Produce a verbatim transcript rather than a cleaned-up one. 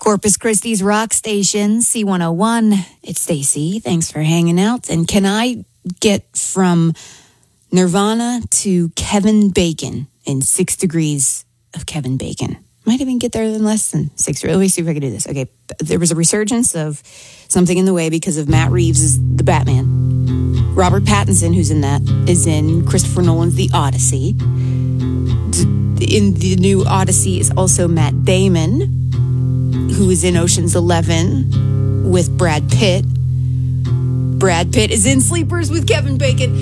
Corpus Christi's rock station, C one oh one. It's Stacy. Thanks for hanging out. And can I get from Nirvana to Kevin Bacon in six degrees of Kevin Bacon? Might even get there in less than six. Let me see if I can do this. Okay, there was a resurgence of Something in the Way because of Matt Reeves as the Batman. Robert Pattinson, who's in that, is in Christopher Nolan's The Odyssey. In the new Odyssey is also Matt Damon, who is in Ocean's Eleven with Brad Pitt. Brad Pitt is in Sleepers with Kevin Bacon.